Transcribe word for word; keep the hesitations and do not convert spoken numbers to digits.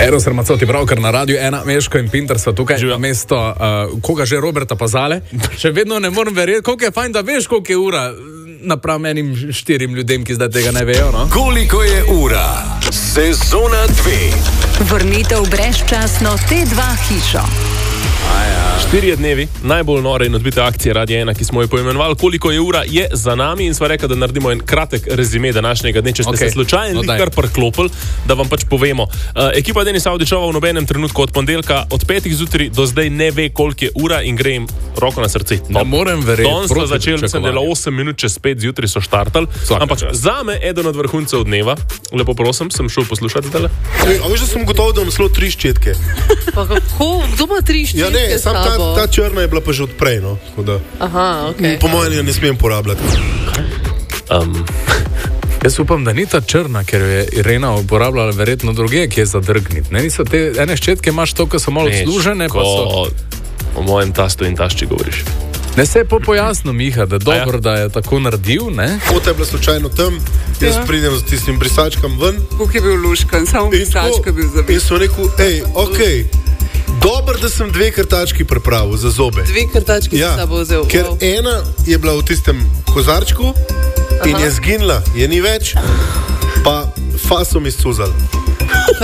Eros Ramacoti, pravkar na radiju ena, Meško in Pinter so tukaj na mesto, uh, koga že, Roberta Pazale. Še vedno ne morem verjeti, koliko je fajn, da veš, koliko je ura napram enim štirim ljudem, ki zdaj tega ne vejo, no? Koliko je ura? Sezona dve. Vrnitev brezčasno T dva hišo. Štirje dnevi, najbolj nore in odbite akcije Radia ena, ki smo jo poimenovali Koliko je ura, je za nami in sva rekla, da naredimo en kratek rezime današnjega dne, če ste okay. se slučajno no, kar priklopili, da vam pač povemo. Uh, ekipa Denis Avdićova v nobenem trenutku od ponedeljka, od petih zjutraj do zdaj ne ve, koliko je ura in gre jim roko na srce. Ne morem verjeti. Danes so začeli, mislim, da je osem minut čez pet zjutraj so štartali, ampak zame eden od vrhuncev dneva, lepo prosim, sem šel poslušati zdaj. A veš, da sem gotov, da imam zelo tri ščetke. Pa kako? Kdo ima tri ščetke? Ja, ne, sam ta, ta črna je bila pa že odprej, no. Aha, okej. Okay. Po mojem jo ne smem porabljati. Um. Jaz upam, da ni ta črna, ker je Irena uporabljala verjetno druge, ki je zadrgnit. Ne, niso te ene ščetke, imaš to, ko so malo odslužene, pa so... O mojem tastu in tašči govoriš. Ne se je po pojasnu, Miha, da dobro, ja. da je tako naredil, ne? Fota je bila slučajno tam, jaz ja. pridem z tistim brisačkam ven. Kuk je bil luškan, samo brisačka je bil zavit. In so rekel, ej, okej, okay, dobro, da sem dve krtački pripravil za zobe. Dve krtački ja, si sabo vzel. Ker wow. ena je bila v tistem kozarčku in Aha. je zginila, je ni več, pa faso mi scuzal.